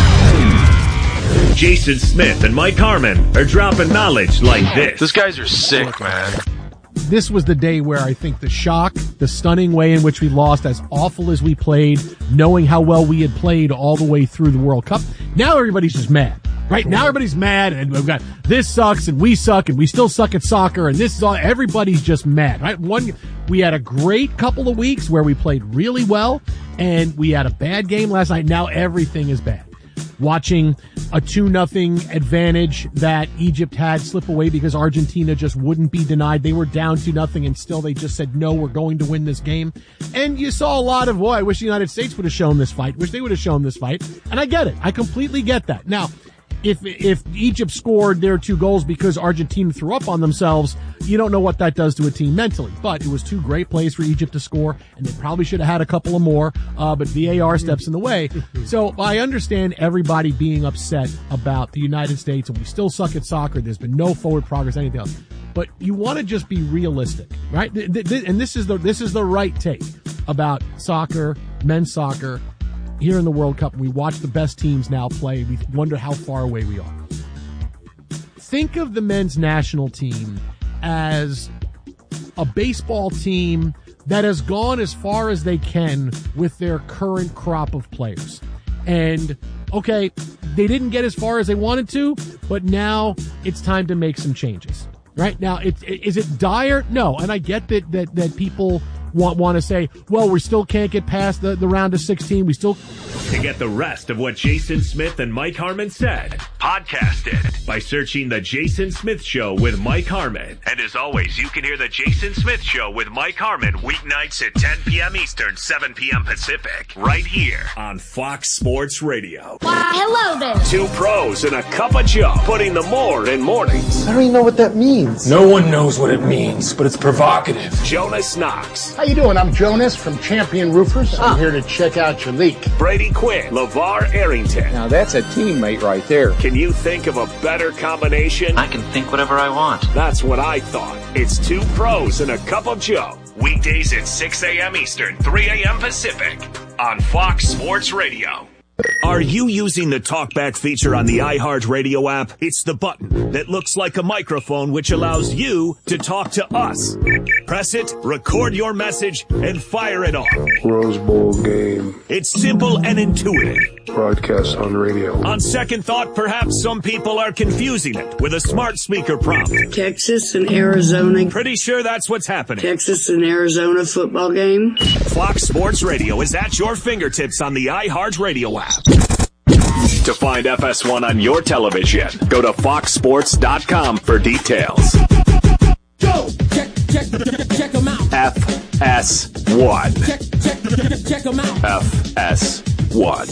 Jason Smith and Mike Harmon are dropping knowledge like this. These guys are sick, man. This was the day where I think the shock, the stunning way in which we lost, as awful as we played, knowing how well we had played all the way through the World Cup. Now everybody's just mad. Right now, everybody's mad, and we've got this sucks, and we still suck at soccer, and this is all. Everybody's just mad, right? We had a great couple of weeks where we played really well, and we had a bad game last night. Now everything is bad. Watching a 2-0 advantage that Egypt had slip away because Argentina just wouldn't be denied. They were down 2-0 and still they just said, no, we're going to win this game. And you saw a lot of, I wish the United States would have shown this fight. Wish they would have shown this fight. And I get it. I completely get that. Now, if Egypt scored their 2 goals because Argentina threw up on themselves, you don't know what that does to a team mentally. But it was 2 great plays for Egypt to score, and they probably should have had a couple of more, but VAR steps in the way. So I understand everybody being upset about the United States, and we still suck at soccer. There's been no forward progress, anything else. But you want to just be realistic, right? And this is the right take about soccer, men's soccer, here in the World Cup. We watch the best teams now play. We wonder how far away we are. Think of the men's national team as a baseball team that has gone as far as they can with their current crop of players. And, okay, they didn't get as far as they wanted to, but now it's time to make some changes. Right? Now, is it dire? No. And I get that people want to say, well, we still can't get past the round of 16. We still... To get the rest of what Jason Smith and Mike Harmon said, podcast it by searching The Jason Smith Show with Mike Harmon. And as always, you can hear The Jason Smith Show with Mike Harmon weeknights at 10 p.m. Eastern, 7 p.m. Pacific, right here on Fox Sports Radio. Hello there. 2 pros and a cup of Joe, putting the more in mornings. I don't even know what that means. No one knows what it means, but it's provocative. Jonas Knox. How you doing? I'm Jonas from Champion Roofers. I'm here to check out your leak. Brady Quinn, LeVar Arrington. Now that's a teammate right there. Can you think of a better combination? I can think whatever I want. That's what I thought. It's 2 pros and a cup of Joe. Weekdays at 6 a.m. Eastern, 3 a.m. Pacific on Fox Sports Radio. Are you using the TalkBack feature on the iHeartRadio app? It's the button that looks like a microphone which allows you to talk to us. Press it, record your message, and fire it off. Rose Bowl game. It's simple and intuitive. Broadcast on radio. On second thought, perhaps some people are confusing it with a smart speaker prompt. Texas and Arizona. Pretty sure that's what's happening. Texas and Arizona football game. Fox Sports Radio is at your fingertips on the iHeartRadio app. To find FS1 on your television, go to foxsports.com for details. Go! Check. Check them out. FS1. Check them out. FS1.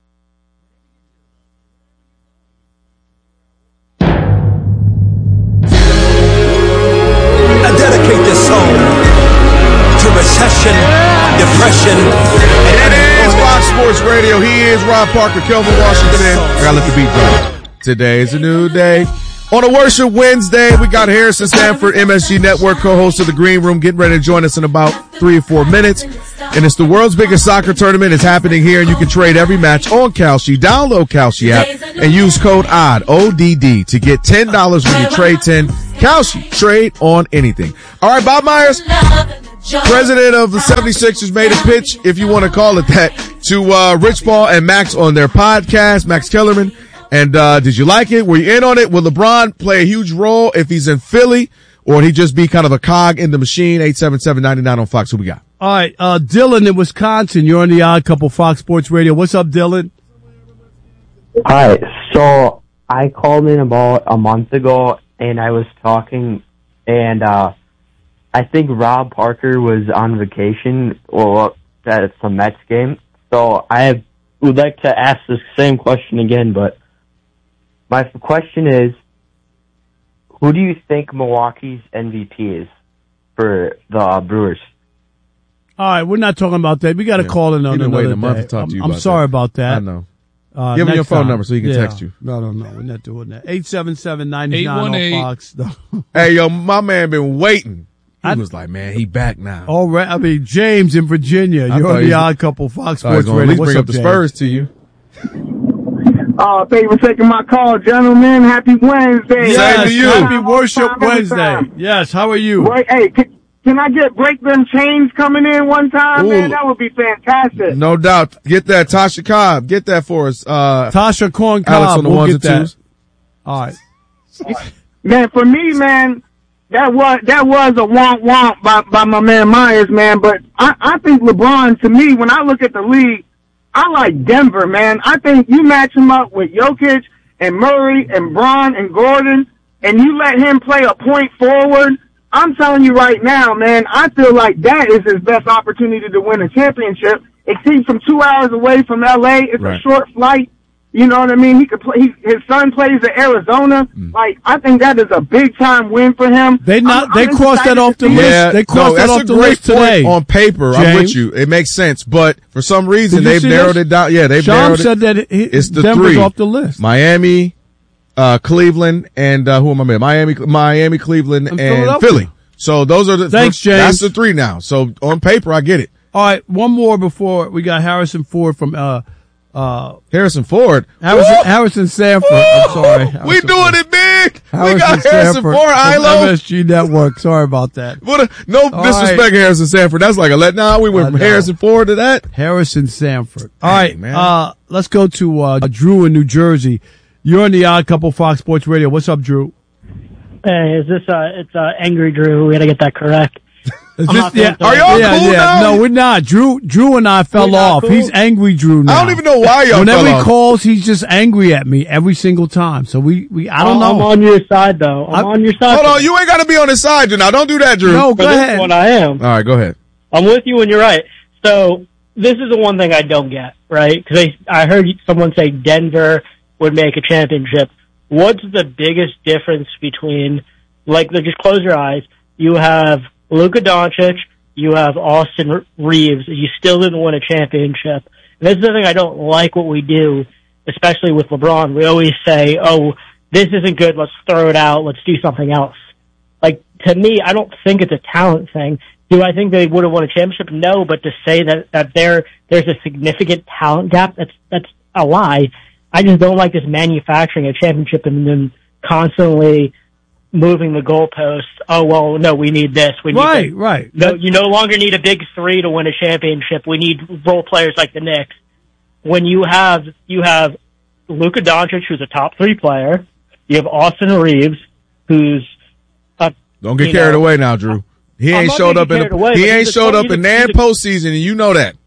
I dedicate this song to recession, depression. It is Fox Sports Radio. He is Rob Parker, Kelvin Washington. I gotta let the beat drop. Today is a new day. On a Worship Wednesday, we got Harrison Stanford, MSG Network, co-host of The Green Room, getting ready to join us in about 3 or 4 minutes. And it's the world's biggest soccer tournament. It's happening here, and you can trade every match on Kalshi. Download Kalshi app and use code ODD, O-D-D, to get $10 when you trade 10. Kalshi, trade on anything. All right, Bob Myers, president of the 76ers, made a pitch, if you want to call it that, to Rich Paul and Max on their podcast, Max Kellerman. And did you like it? Were you in on it? Will LeBron play a huge role if he's in Philly, or would he just be kind of a cog in the machine? 877-99 on Fox. Who we got? All right, Dylan in Wisconsin. You're on the Odd Couple Fox Sports Radio. What's up, Dylan? Hi. So I called in about a month ago, and I was talking, and I think Rob Parker was on vacation or at some Mets game. So I would like to ask the same question again, but my question is, who do you think Milwaukee's MVP is for the Brewers? All right, we're not talking about that. We got to call in on another a month day. to talk to you I'm about sorry that. about that. I know. Give me your phone number so he can text you. No, we're not doing that. 877-99 on Fox. Hey, yo, my man been waiting. He was like, man, he back now. All right, I mean, James in Virginia. You're on the Odd Couple Fox Sports Radio. At least What's bring up, up the James? Spurs to you. Thank you for taking my call, gentlemen. Happy Wednesday. Yes, Same to you. Happy Worship Wednesday. Yes, how are you? Wait, hey, can I get Break Them Chains coming in one time, man? That would be fantastic. No doubt. Get that. Tasha Cobb. Get that for us. Tasha Corn Cobb. Alex on the we'll ones get and that. twos. All right. Man, for me, man, that was a womp by my man Myers, man. But I think LeBron, to me, when I look at the league, I like Denver, man. I think you match him up with Jokic and Murray and Braun and Gordon, and you let him play a point forward. I'm telling you right now, man, I feel like that is his best opportunity to win a championship. He's from 2 hours away from L.A. It's a short flight. You know what I mean? He could play. His son plays at Arizona. Like, I think that is a big time win for him. They crossed that off the list. Yeah, They crossed that off the list today. On paper, James. I'm with you. It makes sense, but for some reason they've narrowed it down. Yeah, they've Sean narrowed said it. that It's the Denver's three off the list. Miami, Cleveland, and who am I missing? Miami, Cleveland, and Philadelphia. Philly. So those are the Thanks, James. That's the three now. So on paper, I get it. All right, one more before we got Harrison Ford from Harrison Ford. Harrison Sanford. I'm sorry. We doing it big. We got Harrison Sanford Ford, from ILO. MSG Network. Sorry about that. No All disrespect, right. Harrison Sanford. That's like a letdown. We went from Harrison Ford to that. Harrison Sanford. All Dang, right, man. let's go to Drew in New Jersey. You're on the Odd Couple Fox Sports Radio. What's up, Drew? Hey, is this it's Angry Drew? We got to get that correct. Is I'm this, not yeah, going to- cool now? No, we're not. Drew and I fell We're not off. cool? He's Angry Drew now. I don't even know why y'all Whenever fell he off. calls, he's just angry at me every single time. So I don't know. I'm on your side, though. I'm on your side. Hold on, you ain't got to be on his side, Drew. Now, don't do that, Drew. No, For go this ahead. one, I am. All right, go ahead. I'm with you when you're right. So this is the one thing I don't get, right? Because I heard someone say Denver would make a championship. What's the biggest difference between, just close your eyes, you have Luka Doncic, you have Austin Reeves, you still didn't win a championship. And this is the thing I don't like what we do, especially with LeBron. We always say, oh, this isn't good, let's throw it out, let's do something else. To me, I don't think it's a talent thing. Do I think they would have won a championship? No, but to say that there's a significant talent gap, that's a lie. I just don't like this manufacturing a championship and then constantly moving the goalposts. Oh, well, no, we need this. We need Right. No, you no longer need a big three to win a championship. We need role players like the Knicks. When you have Luka Doncic, who's a top three player, you have Austin Reeves, who's Don't get carried away now, Drew. He I'm ain't not showed up getting in carried away, he but ain't he's a- showed up he's a- in nan postseason, and you know that.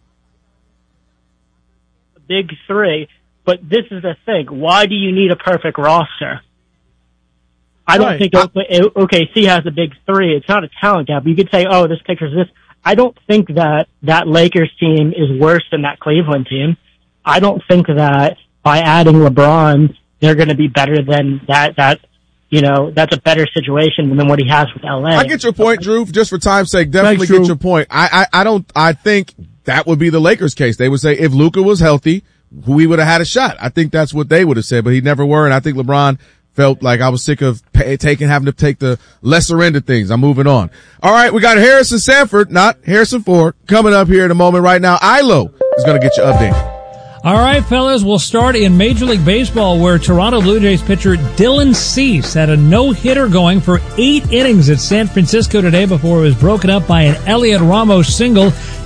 a big three. But this is the thing. Why do you need a perfect roster? I don't think OKC has a big three. It's not a talent gap. You could say, oh, this picture's this. I don't think that Lakers team is worse than that Cleveland team. I don't think that by adding LeBron, they're going to be better than that, that's a better situation than what he has with LA. I get your point, Drew. Just for time's sake, definitely get your point. I think that would be the Lakers case. They would say if Luka was healthy, we would have had a shot. I think that's what they would have said, but he never were. And I think LeBron felt like I was sick of having to take the lesser end of things. I'm moving on. All right. We got Harrison Sanford, not Harrison Ford, coming up here in a moment right now. ILO is going to get you updated. All right, fellas, we'll start in Major League Baseball, where Toronto Blue Jays pitcher Dylan Cease had a no-hitter going for 8 innings at San Francisco today before it was broken up by an Elliot Ramos single.